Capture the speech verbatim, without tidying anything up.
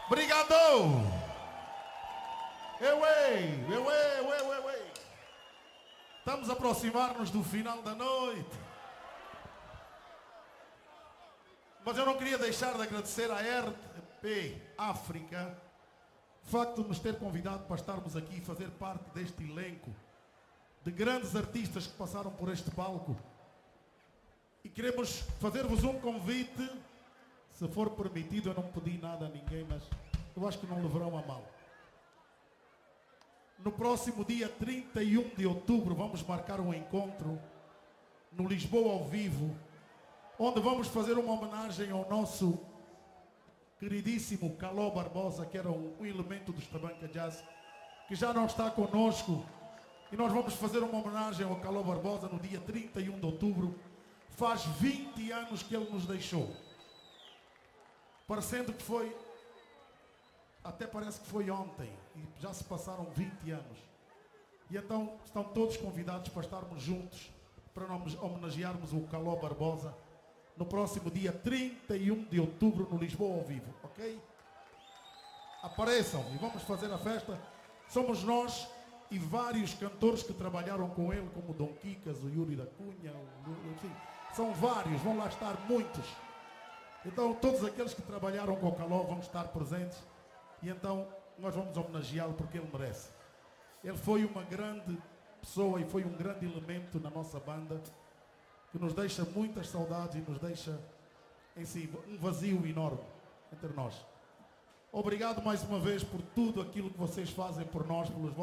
Obrigado! Eu, ei, eu, eu, eu, eu, eu. Estamos a aproximar-nos do final da noite. Mas eu não queria deixar de agradecer à R T P África o facto de nos ter convidado para estarmos aqui e fazer parte deste elenco de grandes artistas que passaram por este palco. E queremos fazer-vos um convite. Se for permitido, eu não pedi nada a ninguém, mas eu acho que não levarão a mal. No próximo dia trinta e um de outubro vamos marcar um encontro no Lisboa ao vivo, onde vamos fazer uma homenagem ao nosso queridíssimo Caló Barbosa, que era um, um elemento dos Tabanca Jazz, que já não está conosco. E nós vamos fazer uma homenagem ao Caló Barbosa no dia trinta e um de outubro. Faz vinte anos que ele nos deixou. Parecendo que foi, até parece que foi ontem, e já se passaram vinte anos. E então estão todos convidados para estarmos juntos, para nós homenagearmos o Caló Barbosa, no próximo dia trinta e um de outubro no Lisboa ao vivo, ok? Apareçam e vamos fazer a festa. Somos nós e vários cantores que trabalharam com ele, como o Dom Quicas, o Yuri da Cunha, o, enfim, são vários, vão lá estar muitos. Então todos aqueles que trabalharam com o Caló vão estar presentes e então nós vamos homenageá-lo porque ele merece. Ele foi uma grande pessoa e foi um grande elemento na nossa banda, que nos deixa muitas saudades e nos deixa em si um vazio enorme entre nós. Obrigado mais uma vez por tudo aquilo que vocês fazem por nós, pelos